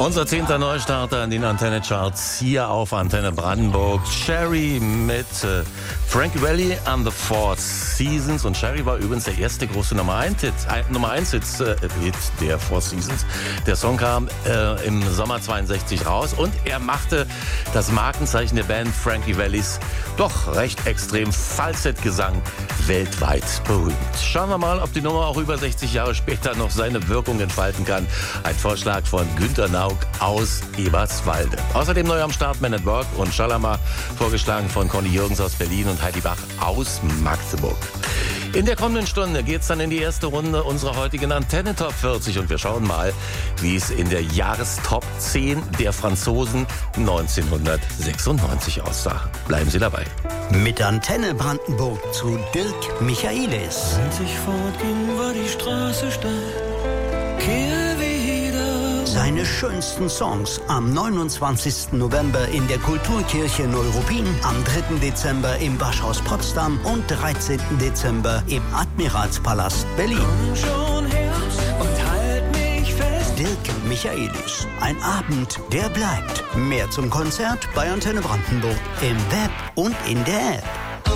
Unser 10. Neustarter in den Antenne-Charts hier auf Antenne Brandenburg. Cherry mit Frankie Valli and the Four Seasons. Und Cherry war übrigens der erste große Nummer 1-Hit der Four Seasons. Der Song kam im Sommer 62 raus und er machte das Markenzeichen der Band Frankie Vallis doch recht extrem Falsettgesang weltweit berühmt. Schauen wir mal, ob die Nummer auch über 60 Jahre später noch seine Wirkung entfalten kann. Ein Vorschlag von Günter Nauk aus Eberswalde. Außerdem neu am Start Man at Work und Schalama, vorgeschlagen von Conny Jürgens aus Berlin und Heidi Bach aus Magdeburg. In der kommenden Stunde geht's dann in die erste Runde unserer heutigen Antenne Top 40 und wir schauen mal, wie es in der Jahrestop 10 der Franzosen 1996 aussah. Bleiben Sie dabei. Mit Antenne Brandenburg zu Dirk Michaelis. Als ich fortging, war die Straße steil. Kehre wieder. Seine schönsten Songs am 29. November in der Kulturkirche Neuruppin, am 3. Dezember im Waschhaus Potsdam und 13. Dezember im Admiralspalast Berlin. Komm schon her und halt mich fest. Dirk Michaelis. Ein Abend, der bleibt. Mehr zum Konzert bei Antenne Brandenburg im Web und in der App.